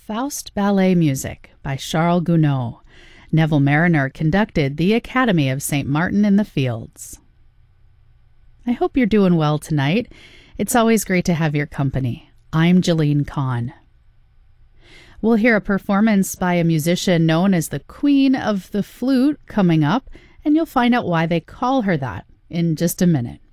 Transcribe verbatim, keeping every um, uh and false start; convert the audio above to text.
Faust Ballet Music by Charles Gounod. Neville Marriner conducted the Academy of Saint Martin in the Fields. I hope you're doing well tonight. It's always great to have your company. I'm Jeline Kahn. We'll hear a performance by a musician known as the Queen of the Flute coming up, and you'll find out why they call her that in just a minute.